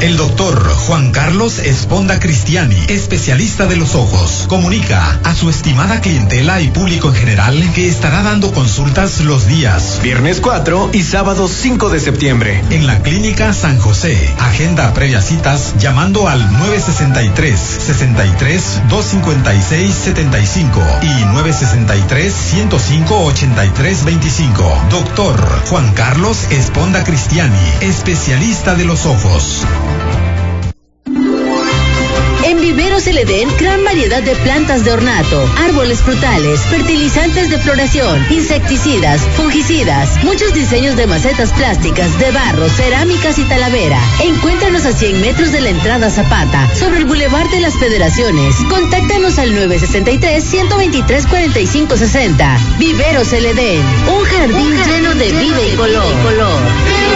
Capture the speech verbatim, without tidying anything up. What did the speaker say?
El doctor Juan Carlos Esponda Cristiani, especialista de los ojos, comunica a su estimada clientela y público en general que estará dando consultas los días viernes cuatro y sábado cinco de septiembre en la Clínica San José. Agenda previa citas llamando al nueve sesenta y tres, sesenta y tres, doscientos cincuenta y seis, setenta y cinco y nueve sesenta y tres, ciento cinco, ochenta y tres veinticinco. Doctor Juan Carlos Esponda Cristiani, especialista de los ojos. En Viveros El Edén, gran variedad de plantas de ornato, árboles frutales, fertilizantes de floración, insecticidas, fungicidas, muchos diseños de macetas plásticas, de barro, cerámicas y talavera. Encuéntranos a cien metros de la entrada Zapata, sobre el Boulevard de las Federaciones. Contáctanos al nueve sesenta y tres, ciento veintitrés, cuarenta y cinco sesenta. Viveros El Edén, un jardín, un jardín lleno de vida y color.